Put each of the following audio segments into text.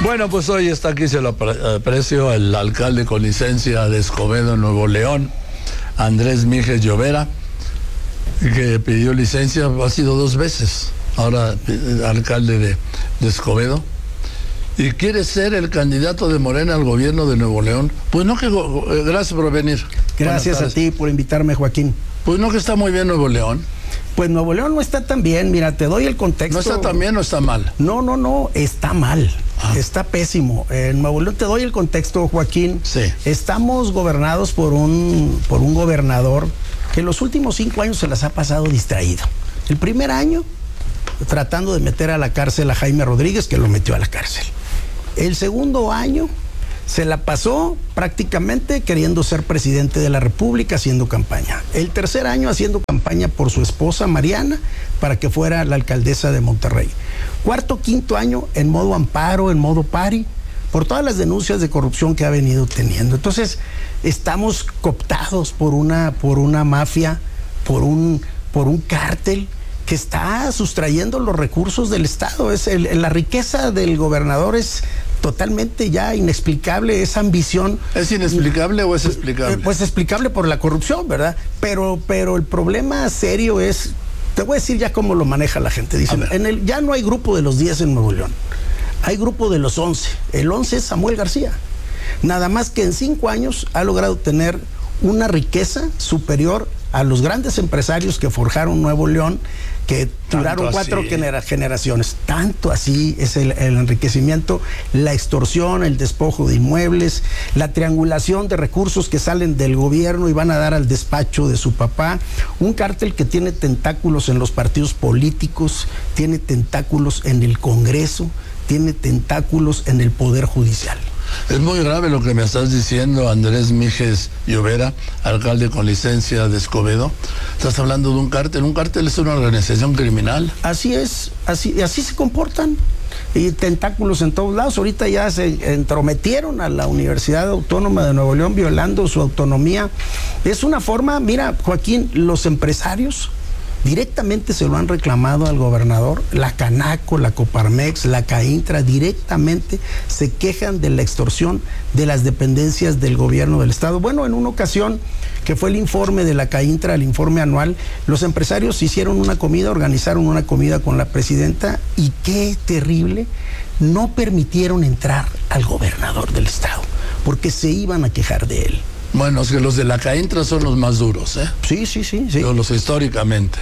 Bueno, pues hoy está aquí, se lo aprecio, el alcalde con licencia de Escobedo, Nuevo León, Andrés Mijes Llovera, que pidió licencia, ha sido 2 veces, ahora alcalde de Escobedo, y quiere ser el candidato de Morena al gobierno de Nuevo León. Pues no que... Gracias por venir. Gracias a ti por invitarme, Joaquín. Pues no que está muy bien Nuevo León. Pues Nuevo León no está tan bien, mira, te doy el contexto. ¿No está tan bien o está mal? No, está mal, está pésimo. En Nuevo León te doy el contexto, Joaquín. Sí. Estamos gobernados por un gobernador que en los últimos 5 años se las ha pasado distraído. El primer año, tratando de meter a la cárcel a Jaime Rodríguez, que lo metió a la cárcel. El segundo año se la pasó prácticamente queriendo ser presidente de la República, haciendo campaña. El tercer año haciendo campaña por su esposa Mariana para que fuera la alcaldesa de Monterrey. Cuarto, quinto año en modo amparo, en modo pari, por todas las denuncias de corrupción que ha venido teniendo. Entonces, estamos cooptados por una mafia, por un cártel que está sustrayendo los recursos del Estado. La riqueza del gobernador es totalmente ya inexplicable, esa ambición. ¿Es inexplicable o es explicable? Pues explicable por la corrupción, ¿verdad? Pero el problema serio es, te voy a decir ya cómo lo maneja la gente. Dicen, ya no hay grupo de los 10 en Nuevo León, hay grupo de los 11. El 11 es Samuel García. Nada más que en 5 años ha logrado tener una riqueza superior a los grandes empresarios que forjaron Nuevo León, que duraron 4 generaciones. Tanto así es el enriquecimiento, la extorsión, el despojo de inmuebles, la triangulación de recursos que salen del gobierno y van a dar al despacho de su papá. Un cártel que tiene tentáculos en los partidos políticos, tiene tentáculos en el Congreso, tiene tentáculos en el Poder Judicial. Es muy grave lo que me estás diciendo, Andrés Mijes Llovera, alcalde con licencia de Escobedo. Estás hablando de un cártel es una organización criminal. Así es, así se comportan. Y tentáculos en todos lados. Ahorita ya se entrometieron a la Universidad Autónoma de Nuevo León, violando su autonomía. Es una forma, mira, Joaquín, los empresarios directamente se lo han reclamado al gobernador. La Canaco, la Coparmex, la Caintra directamente se quejan de la extorsión de las dependencias del gobierno del estado. Bueno, en una ocasión que fue el informe de la Caintra, el informe anual, los empresarios hicieron una comida, organizaron una comida con la presidenta y qué terrible, no permitieron entrar al gobernador del estado porque se iban a quejar de él. Bueno, es que los de la Caintra son los más duros, ¿eh? Sí. Los históricamente.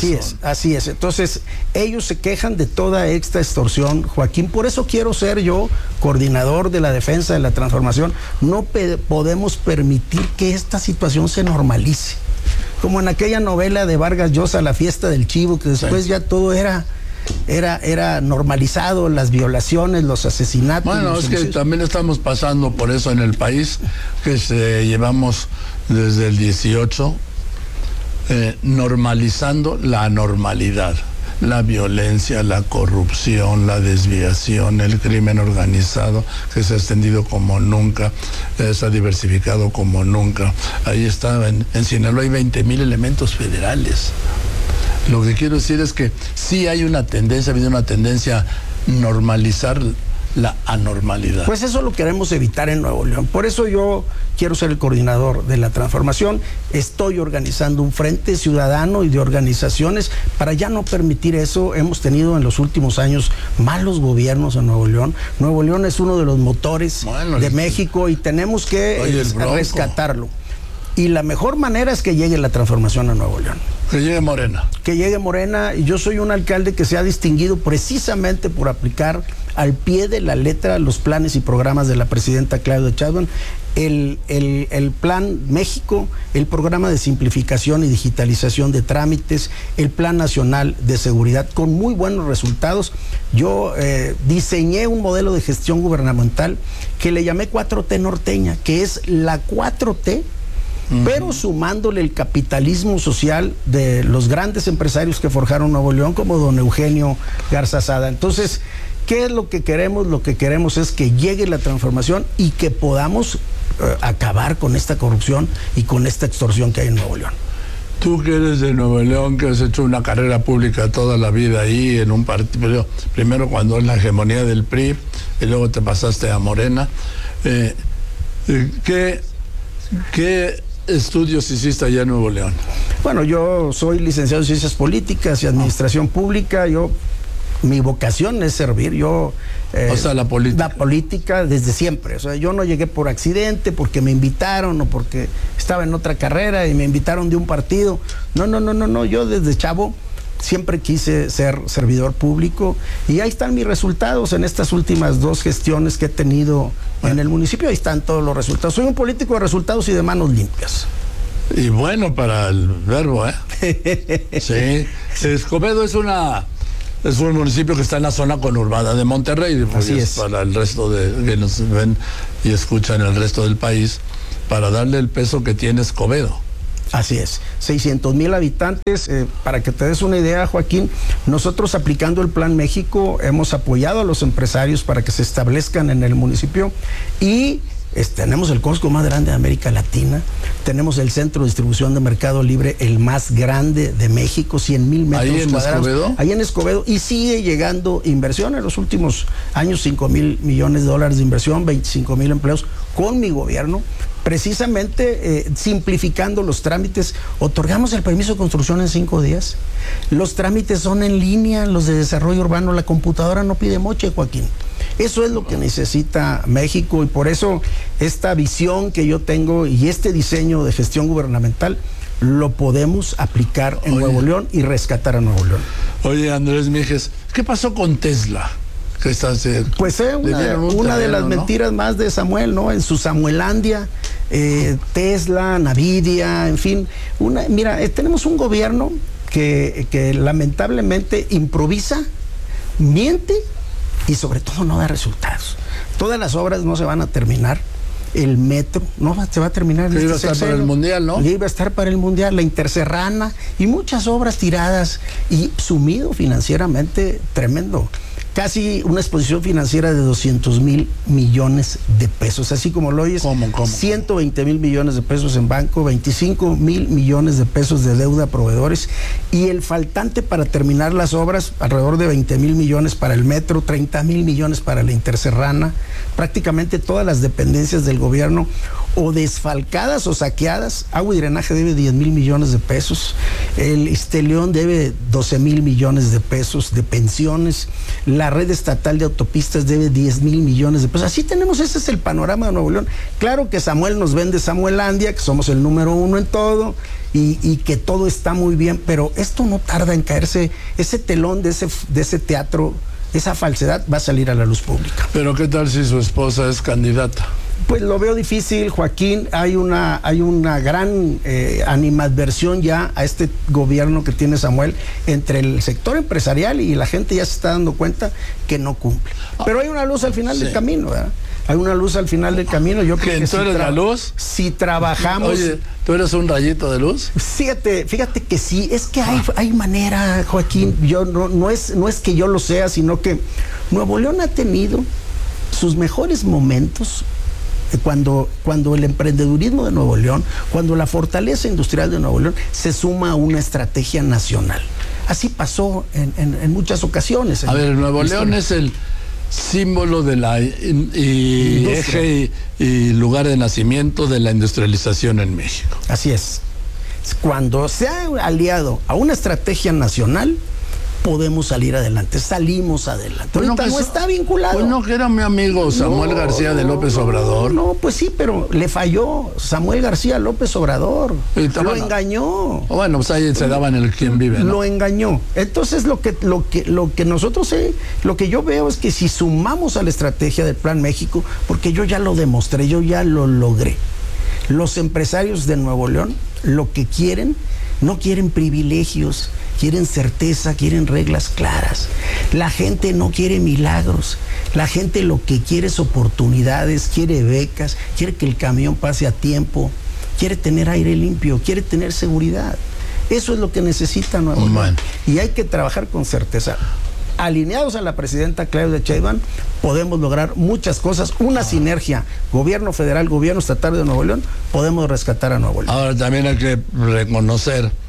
Así es. Entonces, ellos se quejan de toda esta extorsión, Joaquín. Por eso quiero ser yo coordinador de la defensa de la transformación. No podemos permitir que esta situación se normalice. Como en aquella novela de Vargas Llosa, La fiesta del chivo, que después ya todo era normalizado, las violaciones, los asesinatos. Bueno, es que también estamos pasando por eso en el país, que llevamos desde el 18 normalizando la anormalidad, la violencia, la corrupción, la desviación, el crimen organizado que se ha extendido como nunca, se ha diversificado como nunca. Ahí está, en Sinaloa hay 20,000 elementos federales. Lo que quiero decir es que sí hay una tendencia, ha habido una tendencia a normalizar la anormalidad. Pues eso lo queremos evitar en Nuevo León. Por eso yo quiero ser el coordinador de la transformación. Estoy organizando un frente ciudadano y de organizaciones para ya no permitir eso. Hemos tenido en los últimos años malos gobiernos en Nuevo León. Nuevo León es uno de los motores de México y tenemos que rescatarlo. Y la mejor manera es que llegue la transformación a Nuevo León. Que llegue Morena. Que llegue Morena. Y yo soy un alcalde que se ha distinguido precisamente por aplicar al pie de la letra los planes y programas de la presidenta Claudia Sheinbaum. El Plan México, el programa de simplificación y digitalización de trámites, el Plan Nacional de Seguridad, con muy buenos resultados. Yo diseñé un modelo de gestión gubernamental que le llamé 4T norteña, que es la 4T, pero sumándole el capitalismo social de los grandes empresarios que forjaron Nuevo León, como don Eugenio Garza Sada. Entonces, ¿qué es lo que queremos? Lo que queremos es que llegue la transformación y que podamos acabar con esta corrupción y con esta extorsión que hay en Nuevo León. Tú que eres de Nuevo León, que has hecho una carrera pública toda la vida ahí en un partido, primero cuando es la hegemonía del PRI y luego te pasaste a Morena, ¿qué estudios hiciste allá en Nuevo León? Bueno, yo soy licenciado en Ciencias Políticas y Administración Pública. Mi vocación es servir. O sea, la política. La política desde siempre. O sea, yo no llegué por accidente, porque me invitaron o porque estaba en otra carrera y me invitaron de un partido. No. Yo desde chavo siempre quise ser servidor público y ahí están mis resultados en estas últimas 2 gestiones que he tenido en el municipio. Ahí están todos los resultados. Soy un político de resultados y de manos limpias. Y bueno para el verbo, ¿eh? Sí. Escobedo es un municipio que está en la zona conurbada de Monterrey. Así es. Para el resto que nos ven y escuchan el resto del país, para darle el peso que tiene Escobedo. Así es, 600,000 habitantes. Para que te des una idea, Joaquín, nosotros aplicando el Plan México hemos apoyado a los empresarios para que se establezcan en el municipio y tenemos el Costco más grande de América Latina, tenemos el centro de distribución de Mercado Libre, el más grande de México, 100,000 metros cuadrados. ¿Escobedo? Ahí en Escobedo, y sigue llegando inversión en los últimos años, $5,000 millones de inversión, 25,000 empleos con mi gobierno. Precisamente simplificando los trámites, otorgamos el permiso de construcción en 5 días. Los trámites son en línea, los de desarrollo urbano, la computadora no pide moche, Joaquín. Eso es lo que necesita México y por eso esta visión que yo tengo y este diseño de gestión gubernamental lo podemos aplicar en Nuevo León y rescatar a Nuevo León. Oye, Andrés Mijes, ¿qué pasó con Tesla? Pues una de las mentiras más de Samuel, ¿no? En su Samuelandia, Tesla, Nvidia, en fin. Mira, tenemos un gobierno que lamentablemente improvisa, miente y sobre todo no da resultados. Todas las obras no se van a terminar. El metro no se va a terminar. Iba a estar para el Mundial, ¿no? Iba a estar para el Mundial, la Interserrana y muchas obras tiradas y sumido financieramente tremendo. Casi una exposición financiera de 200,000 millones de pesos, así como lo oyes. ¿Cómo? 120,000 millones de pesos en banco, 25,000 millones de pesos de deuda a proveedores y el faltante para terminar las obras, alrededor de 20,000 millones para el metro, 30,000 millones para la Interserrana. Prácticamente todas las dependencias del gobierno o desfalcadas o saqueadas. Agua y Drenaje debe 10,000 millones de pesos. El Isteleón debe 12,000 millones de pesos de pensiones. La red estatal de autopistas debe 10,000 millones de pesos. Así tenemos, ese es el panorama de Nuevo León. Claro que Samuel nos vende Samuelandia, que somos el número 1 en todo y que todo está muy bien, pero esto no tarda en caerse. Ese telón de ese teatro, esa falsedad va a salir a la luz pública. Pero ¿qué tal si su esposa es candidata? Pues lo veo difícil, Joaquín. Hay una gran animadversión ya a este gobierno que tiene Samuel entre el sector empresarial y la gente ya se está dando cuenta que no cumple. Pero hay una luz al final del camino, ¿verdad? Hay una luz al final del camino. Yo creo que ¿tú eres la luz? Si trabajamos... Oye, ¿tú eres un rayito de luz? Fíjate que sí, es que hay manera, Joaquín. Yo no es que yo lo sea, sino que Nuevo León ha tenido sus mejores momentos cuando el emprendedurismo de Nuevo León, cuando la fortaleza industrial de Nuevo León se suma a una estrategia nacional. Así pasó en muchas ocasiones. A ver, Nuevo León es el símbolo de la eje y lugar de nacimiento de la industrialización en México. Así es. Cuando se ha aliado a una estrategia nacional, podemos salir adelante, salimos adelante. Pues ahorita no está vinculado. Pues no, que era mi amigo Samuel García de López Obrador. No, pues sí, pero le falló Samuel García López Obrador. Lo engañó. Bueno, pues ahí se daban el quien vive, ¿no? Lo engañó. Entonces lo que nosotros lo que yo veo es que si sumamos a la estrategia del Plan México, porque yo ya lo demostré, yo ya lo logré. Los empresarios de Nuevo León lo que quieren, no quieren privilegios, quieren certeza, quieren reglas claras. La gente no quiere milagros. La gente lo que quiere es oportunidades, quiere becas, quiere que el camión pase a tiempo, quiere tener aire limpio, quiere tener seguridad. Eso es lo que necesita Nuevo León. Y hay que trabajar con certeza. Alineados a la presidenta Claudia Sheinbaum, podemos lograr muchas cosas. Una sinergia, gobierno federal, gobierno estatal de Nuevo León, podemos rescatar a Nuevo León. Ahora también hay que reconocer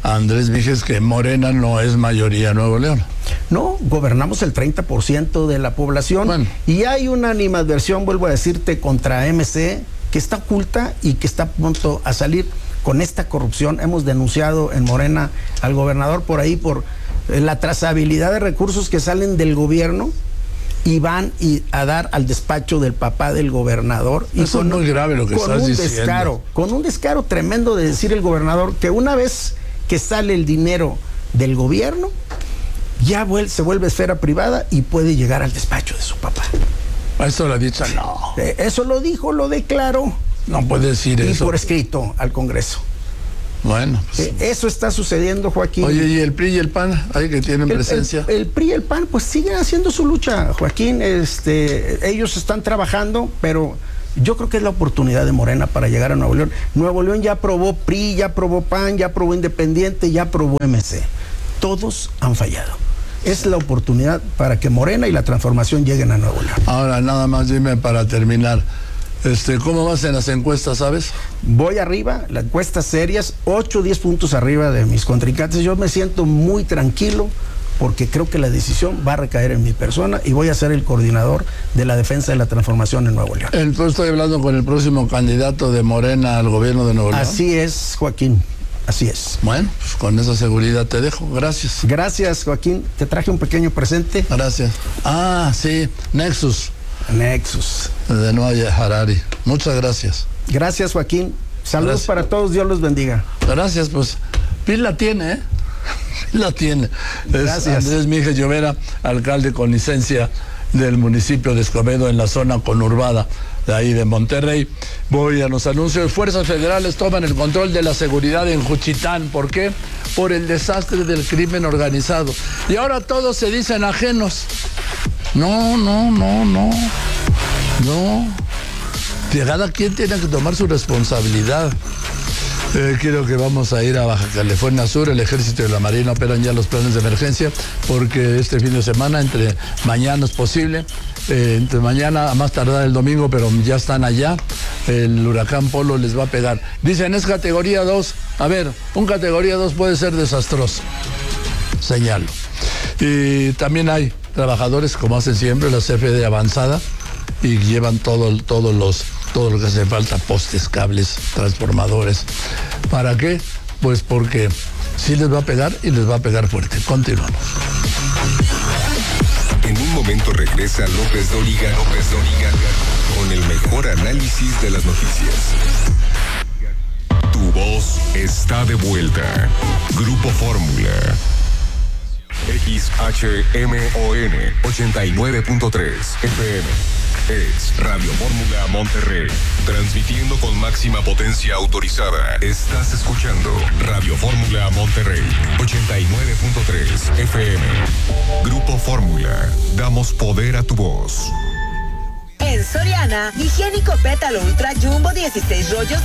Andrés Mijes que Morena no es mayoría en Nuevo León. No, gobernamos el 30% de la población. Bueno. Y hay una animadversión, vuelvo a decirte, contra MC, que está oculta y que está a punto a salir con esta corrupción. Hemos denunciado en Morena al gobernador por ahí por la trazabilidad de recursos que salen del gobierno y van a dar al despacho del papá del gobernador. Y eso es muy grave lo que estás diciendo. Con un descaro tremendo de decir el gobernador que una vez que sale el dinero del gobierno, ya se vuelve esfera privada y puede llegar al despacho de su papá. Eso lo ha dicho, no. Eso lo dijo, lo declaró. No puede decir eso. Y por escrito al Congreso. Bueno, pues, eso está sucediendo, Joaquín. Oye, ¿y el PRI y el PAN ahí que tienen presencia? El PRI y el PAN pues siguen haciendo su lucha, Joaquín. Ellos están trabajando, pero yo creo que es la oportunidad de Morena para llegar a Nuevo León. Nuevo León ya aprobó PRI, ya aprobó PAN, ya aprobó Independiente, ya aprobó MC. Todos han fallado. Es la oportunidad para que Morena y la transformación lleguen a Nuevo León. Ahora, nada más dime para terminar. ¿Cómo vas en las encuestas, sabes? Voy arriba, las encuestas serias, 8 o 10 puntos arriba de mis contrincantes. Yo me siento muy tranquilo porque creo que la decisión va a recaer en mi persona y voy a ser el coordinador de la defensa de la transformación en Nuevo León. Entonces estoy hablando con el próximo candidato de Morena al gobierno de Nuevo León. Así es, Joaquín. Así es. Bueno, pues con esa seguridad te dejo. Gracias. Gracias, Joaquín. Te traje un pequeño presente. Gracias. Ah, sí, Nexus. De Noah Harari. Muchas gracias. Gracias, Joaquín. Saludos para todos. Dios los bendiga. Gracias, pues. Pila tiene, ¿eh? Pila tiene. Gracias. Es Andrés Mijes Llovera, alcalde con licencia del municipio de Escobedo en la zona conurbada de ahí de Monterrey. Voy a los anuncios. Fuerzas federales toman el control de la seguridad en Juchitán. ¿Por qué? Por el desastre del crimen organizado. Y ahora todos se dicen ajenos. No. Cada quien tiene que tomar su responsabilidad. Creo que vamos a ir a Baja California Sur. El Ejército y la Marina operan ya los planes de emergencia porque este fin de semana, entre mañana es posible, entre mañana a más tardar el domingo, pero ya están allá. El huracán Polo les va a pegar. Dicen, es categoría 2. A ver, un categoría 2 puede ser desastroso. Señalo. Y también hay trabajadores, como hacen siempre, la CFE avanzada, y llevan todo lo que hace falta, postes, cables, transformadores. ¿Para qué? Pues porque sí les va a pegar y les va a pegar fuerte. Continuamos. En un momento regresa López Dóriga con el mejor análisis de las noticias. Tu voz está de vuelta. Grupo Fórmula. XHMON 89.3 FM. Es Radio Fórmula Monterrey. Transmitiendo con máxima potencia autorizada. Estás escuchando Radio Fórmula Monterrey 89.3 FM. Grupo Fórmula. Damos poder a tu voz. En Soriana, higiénico pétalo Ultra Jumbo 16 rollos